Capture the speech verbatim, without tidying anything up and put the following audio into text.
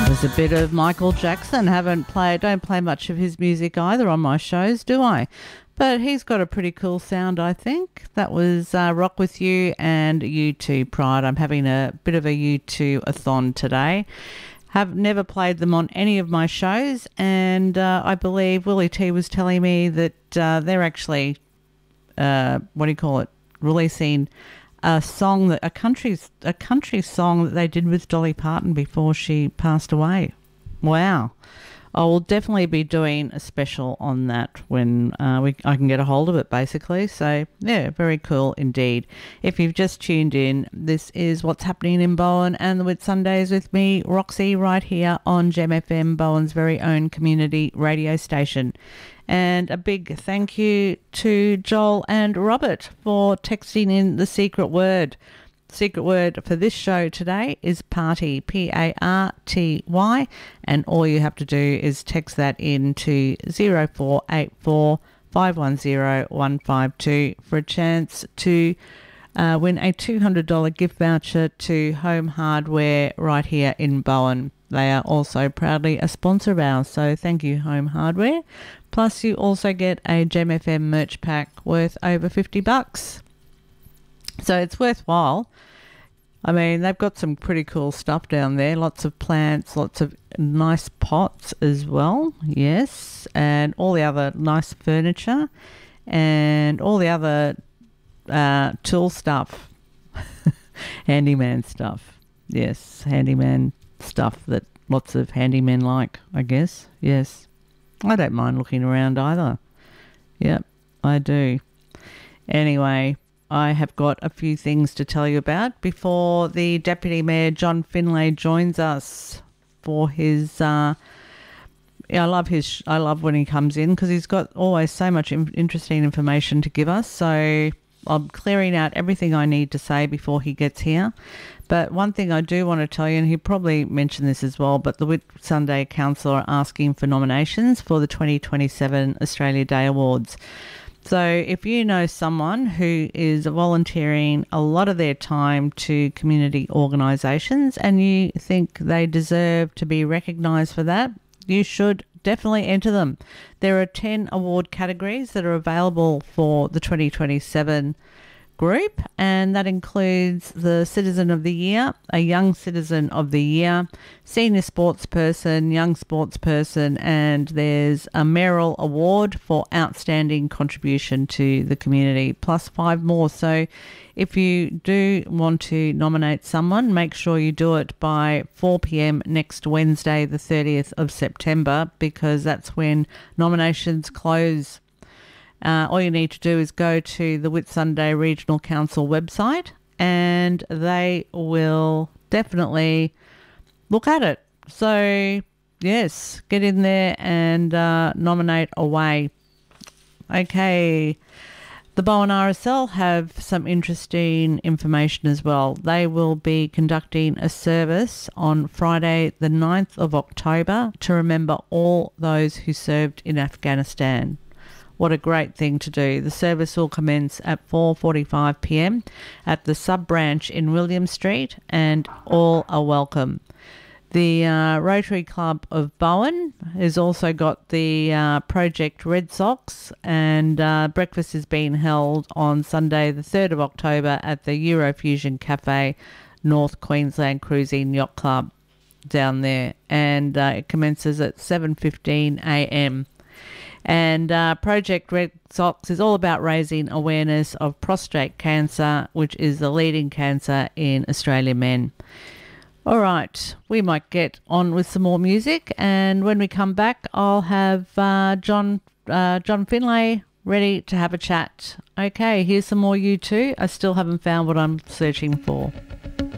There's a bit of Michael Jackson. Haven't played, don't play much of his music either on my shows, do I? But he's got a pretty cool sound, I think. That was uh, Rock With You and U two Pride. I'm having a bit of a U two-a-thon today. Have never played them on any of my shows, and uh, I believe Willie T was telling me that uh, they're actually, uh, what do you call it, releasing a song, that a country, a country song that they did with Dolly Parton before she passed away. Wow. I will definitely be doing a special on that when uh, we I can get a hold of it, basically. So, yeah, very cool indeed. If you've just tuned in, this is what's happening in Bowen and the Whitsundays with me, Roxy, right here on Gem F M, Bowen's very own community radio station. And a big thank you to Joel and Robert for texting in the secret word. Secret word for this show today is party, P A R T Y, and all you have to do is text that in to zero four eight four, five one zero, one five two for a chance to uh, win a two hundred dollars gift voucher to Home Hardware right here in Bowen. They are also proudly a sponsor of ours, so thank you, Home Hardware. Plus, you also get a Gem F M merch pack worth over fifty bucks. So it's worthwhile. I mean, they've got some pretty cool stuff down there. Lots of plants, lots of nice pots as well. Yes. And all the other nice furniture and all the other uh, tool stuff. Handyman stuff. Yes. Handyman stuff that lots of handymen like, I guess. Yes. I don't mind looking around either. Yep, I do. Anyway, I have got a few things to tell you about before the Deputy Mayor John Finlay joins us for his. Uh, yeah, I love his. I love when he comes in because he's got always so much in- interesting information to give us. So I'm clearing out everything I need to say before he gets here. But one thing I do want to tell you, and he probably mentioned this as well, but the Whitsunday Council are asking for nominations for the twenty twenty-seven Australia Day Awards. So if you know someone who is volunteering a lot of their time to community organisations and you think they deserve to be recognised for that, you should definitely enter them. There are ten award categories that are available for the twenty twenty-seven group, and that includes the Citizen of the Year, a Young Citizen of the Year, Senior Sportsperson, Young Sportsperson, and there's a Mayoral Award for Outstanding Contribution to the Community, plus five more. So if you do want to nominate someone, make sure you do it by four p.m. next Wednesday, the thirtieth of September, because that's when nominations close. Uh, all you need to do is go to the Whitsunday Regional Council website and they will definitely look at it. So, yes, get in there and uh, nominate away. Okay, the Bowen R S L have some interesting information as well. They will be conducting a service on Friday the ninth of October to remember all those who served in Afghanistan. What a great thing to do. The service will commence at four forty-five p.m. at the sub-branch in William Street, and all are welcome. The uh, Rotary Club of Bowen has also got the uh, Project Red Sox, and uh, breakfast is being held on Sunday the third of October at the Eurofusion Cafe, North Queensland Cruising Yacht Club down there, and uh, it commences at seven fifteen a.m. And uh, Project Red Sox is all about raising awareness of prostate cancer, which is the leading cancer in Australian men. All right, we might get on with some more music, and when we come back, I'll have uh, John uh, John Finlay ready to have a chat. Okay, here's some more U two. I still haven't found what I'm searching for.